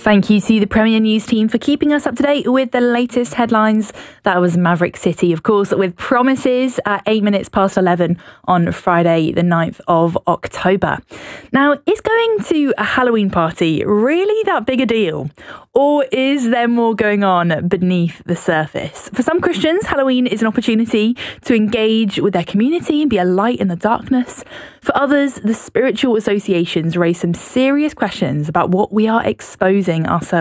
Thank you to the Premier News team for keeping us up to date with the latest headlines. That was Maverick City, of course, with promises at 8 minutes past 11 on Friday, the 9th of October. Now, is going to a Halloween party really that big a deal? Or is there more going on beneath the surface? For some Christians, Halloween is an opportunity to engage with their community and be a light in the darkness. For others, the spiritual associations raise some serious questions about what we are exposing ourselves